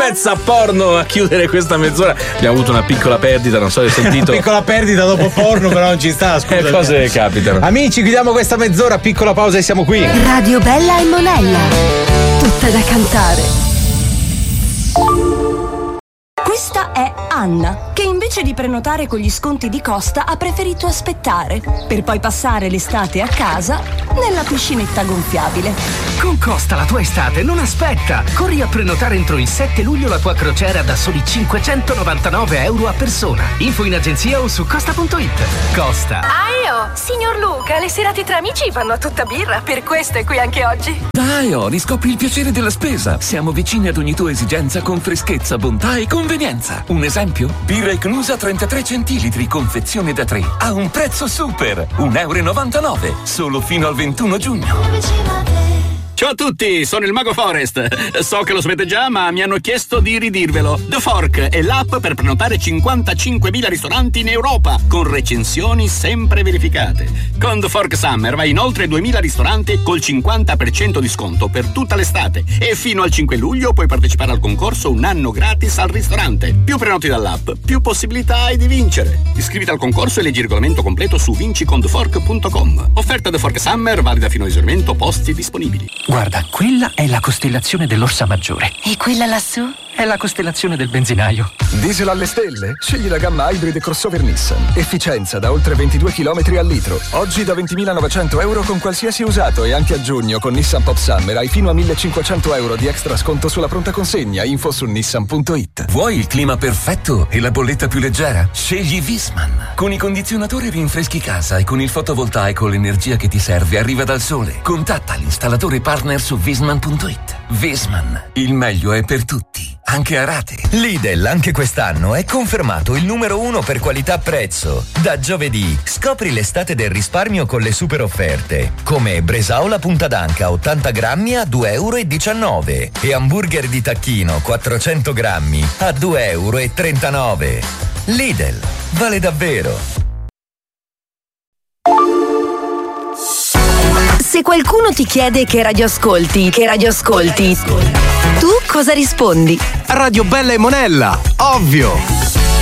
sicurezza porno a chiudere questa mezz'ora. Abbiamo avuto una piccola perdita, non so se hai sentito. Una piccola perdita dopo porno, però non ci sta, scusa. Cose che capitano. Amici, chiudiamo questa mezz'ora, piccola pausa e siamo qui. Radio Bella e Monella, tutta da cantare. Questa è Anna, che invece di prenotare con gli sconti di Costa ha preferito aspettare, per poi passare l'estate a casa nella piscinetta gonfiabile. Con Costa la tua estate non aspetta! Corri a prenotare entro il 7 luglio la tua crociera da soli 599 euro a persona. Info in agenzia o su costa.it. Costa. Aio, signor Luca, le serate tra amici vanno a tutta birra, per questo è qui anche oggi. Dai, riscopri il piacere della spesa. Siamo vicini ad ogni tua esigenza con freschezza, bontà e convenienza. Un esempio? Birra Icnusa 33 centilitri, confezione da 3, a un prezzo super, €1,99, solo fino al 21 giugno. Ciao a tutti, sono il Mago Forest. So che lo sapete già, ma mi hanno chiesto di ridirvelo. The Fork è l'app per prenotare 55.000 ristoranti in Europa, con recensioni sempre verificate. Con The Fork Summer vai in oltre 2.000 ristoranti col 50% di sconto per tutta l'estate. E fino al 5 luglio puoi partecipare al concorso un anno gratis al ristorante. Più prenoti dall'app, più possibilità hai di vincere. Iscriviti al concorso e leggi il regolamento completo su vinci.thefork.com. Offerta The Fork Summer valida fino a esaurimento posti disponibili. Guarda, quella è la costellazione dell'Orsa Maggiore. E quella lassù? È la costellazione del benzinaio. Diesel alle stelle? Scegli la gamma Hybrid crossover Nissan. Efficienza da oltre 22 km al litro. Oggi da 20.900 euro con qualsiasi usato e anche a giugno con Nissan Pop Summer hai fino a 1.500 euro di extra sconto sulla pronta consegna. Info su nissan.it. Vuoi il clima perfetto e la bolletta più leggera? Scegli Visman. Con i condizionatori rinfreschi casa e con il fotovoltaico l'energia che ti serve arriva dal sole. Contatta l'installatore partner su visman.it. Visman. Il meglio è per tutti. Anche a rate. Lidl anche quest'anno è confermato il numero 1 per qualità-prezzo. Da giovedì scopri l'estate del risparmio con le super offerte, come bresaola punta d'anca 80 grammi a €2,19 e hamburger di tacchino 400 grammi a €2,39. Lidl, vale davvero. Se qualcuno ti chiede che radio ascolti, tu cosa rispondi? Radio Bella e Monella, ovvio.